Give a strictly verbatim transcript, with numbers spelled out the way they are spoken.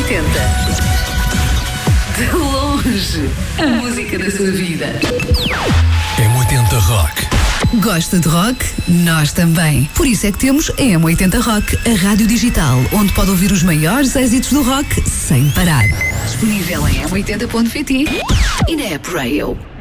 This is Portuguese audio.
oitenta. De longe, a música da sua vida. M oitenta Rock. Gosta de rock? Nós também. Por isso é que temos a M oitenta Rock, a rádio digital, onde pode ouvir os maiores êxitos do rock sem parar. Disponível em m oitenta ponto pt e na App Rail.